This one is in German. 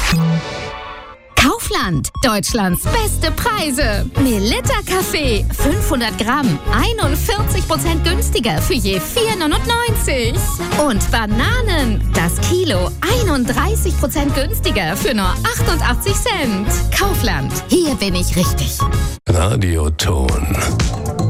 Kaufland, Deutschlands beste Preise. Melitta Kaffee, 500 Gramm, 41% günstiger für je 4,99. Und Bananen, das Kilo, 31% günstiger für nur 88 Cent. Kaufland, hier bin ich richtig. Radioton.